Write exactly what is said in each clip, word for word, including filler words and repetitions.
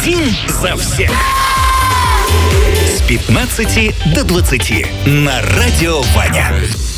Один за всех. С пятнадцати до двадцати на Радио Ваня.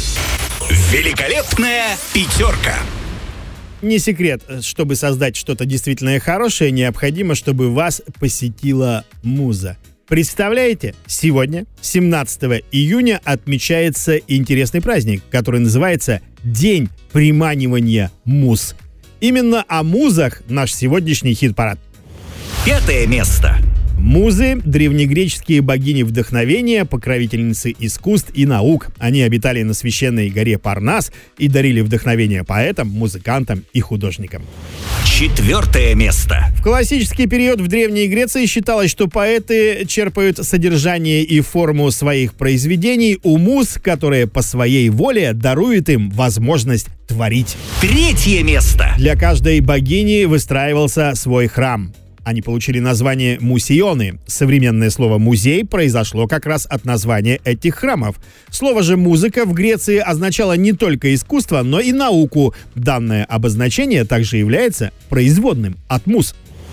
Великолепная пятерка. Не секрет, чтобы создать что-то действительно хорошее, необходимо, чтобы вас посетила муза. Представляете, сегодня, семнадцатого июня, отмечается интересный праздник, который называется День приманивания муз. Именно о музах наш сегодняшний хит-парад. Пятое место. Музы – древнегреческие богини вдохновения, покровительницы искусств и наук. Они обитали на священной горе Парнас и дарили вдохновение поэтам, музыкантам и художникам. Четвертое место. В классический период в Древней Греции считалось, что поэты черпают содержание и форму своих произведений у муз, которые по своей воле даруют им возможность творить. Третье место. Для каждой богини выстраивался свой храм. Они получили название мусионы. Современное слово «музей» произошло как раз от названия этих храмов. Слово же «музыка» в Греции означало не только искусство, но и науку. Данное обозначение также является производным от муз.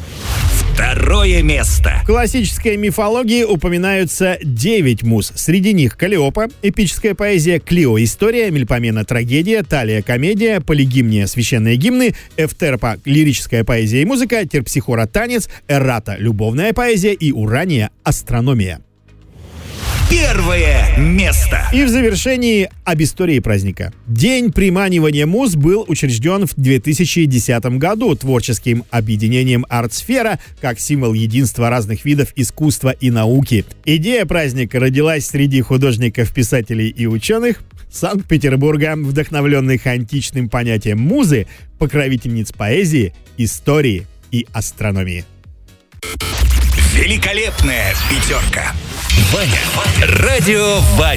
Второе место. В классической мифологии упоминаются девять муз. Среди них Каллиопа, эпическая поэзия, Клио, история, Мельпомена, трагедия, Талия, комедия, Полигимния, священные гимны, Эвтерпа, лирическая поэзия и музыка, Терпсихора, танец, Эррата, любовная поэзия и Урания, астрономия. Первое место. И в завершении об истории праздника. День приманивания муз был учрежден в две тысячи десятом году творческим объединением «Артсфера» как символ единства разных видов искусства и науки. Идея праздника родилась среди художников, писателей и ученых Санкт-Петербурга, вдохновленных античным понятием музы, покровительниц поэзии, истории и астрономии. Великолепная пятерка. Ваня. Радио Ваня.